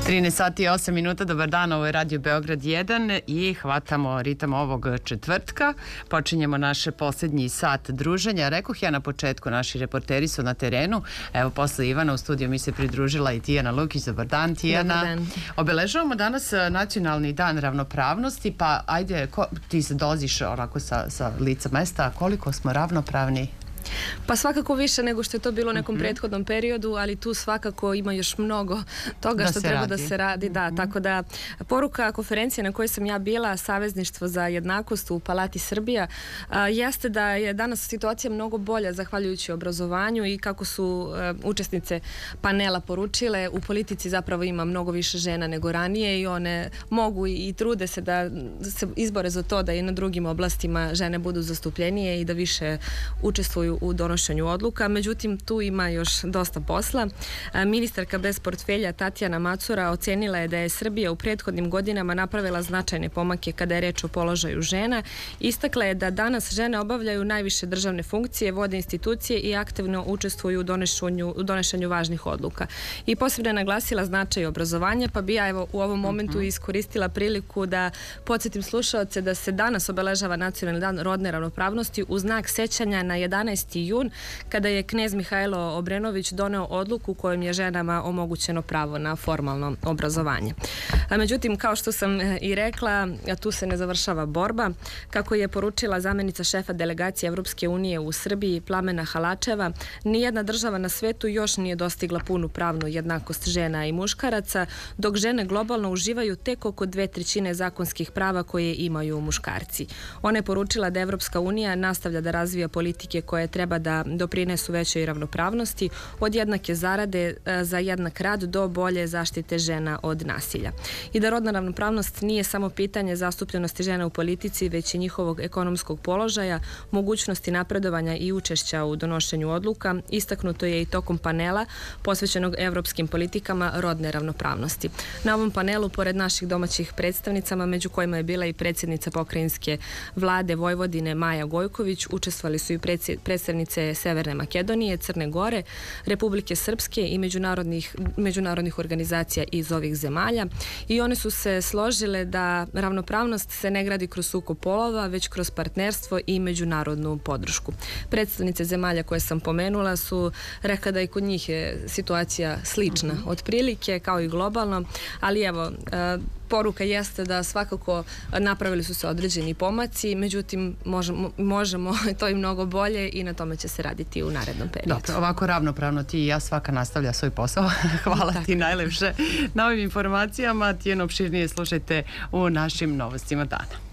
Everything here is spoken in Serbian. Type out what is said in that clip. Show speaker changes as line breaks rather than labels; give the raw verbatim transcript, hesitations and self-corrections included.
trinaest sati i osam minuta, dobar dan, ovo je Radio Beograd jedan i hvatamo ritam ovog četvrtka. Počinjemo naš posljednji sat druženja. Rekoh ja na početku, naši reporteri su na terenu. Evo, posle Ivana u studiju mi se pridružila i Tijana Lukić. Dobar dan, Tijana.
Dobar dan.
Obeležavamo danas Nacionalni dan ravnopravnosti, pa ajde, ko, ti se dolaziš onako sa, sa lica mesta, koliko smo ravnopravni?
Pa svakako više nego što je to bilo u nekom prethodnom periodu, ali tu svakako ima još mnogo toga što treba da se radi. Da, tako da poruka konferencije na kojoj sam ja bila, Savezništvo za jednakost u Palati Srbija, jeste da je danas situacija mnogo bolja zahvaljujući obrazovanju i kako su učesnice panela poručile, u politici zapravo ima mnogo više žena nego ranije i one mogu i trude se da se izbore za to da i na drugim oblastima žene budu zastupljenije i da više učestvuju u donošenju odluka. Međutim, tu ima još dosta posla. Ministarka bez portfelja Tatjana Macura ocenila je da je Srbija u prethodnim godinama napravila značajne pomake kada je reč o položaju žena. Istakla je da danas žene obavljaju najviše državne funkcije, vode institucije i aktivno učestvuju u donošenju, u donošenju važnih odluka. I posebno je naglasila značaj obrazovanja, pa bi ja evo u ovom momentu iskoristila priliku da podsjetim slušaoce da se danas obeležava Nacionalni dan rodne ravnopravnosti u znak sećanja na jedanaesti jun, kada je knez Mihajlo Obrenović doneo odluku kojom je ženama omogućeno pravo na formalno obrazovanje. A međutim, kao što sam i rekla, tu se ne završava borba. Kako je poručila zamjenica šefa delegacije Evropske unije u Srbiji, Plamena Halačeva, nijedna država na svetu još nije dostigla punu pravnu jednakost žena i muškaraca, dok žene globalno uživaju tek oko dve trećine zakonskih prava koje imaju muškarci. Ona je poručila da Evropska unija nastavlja da razvija politike koje treba da doprinesu većoj ravnopravnosti, od jednake zarade za jednak rad do bolje zaštite žena od nasilja. I da rodna ravnopravnost nije samo pitanje zastupljenosti žena u politici, već i njihovog ekonomskog položaja, mogućnosti napredovanja i učešća u donošenju odluka, istaknuto je i tokom panela posvećenog evropskim politikama rodne ravnopravnosti. Na ovom panelu, pored naših domaćih predstavnicama, među kojima je bila i predsjednica pokrajinske vlade Vojvodine Maja Gojković, učestvovali su i predstavnice Severne Makedonije, Crne Gore, Republike Srpske i međunarodnih, međunarodnih organizacija iz ovih zemalja. I one su se složile da ravnopravnost se ne gradi kroz sukob polova, već kroz partnerstvo i međunarodnu podršku. Predstavnice zemalja koje sam pomenula su rekla da i kod njih je situacija slična otprilike, kao i globalno, ali evo, poruka jeste da svakako napravili su se određeni pomaci, međutim možemo, možemo to i mnogo bolje i na tome će se raditi u narednom periodu.
Da, ovako ravnopravno ti i ja, svaka nastavlja svoj posao. Hvala ti najlepše na ovim informacijama. Tijeno opširnije slušajte u našim novostima dana.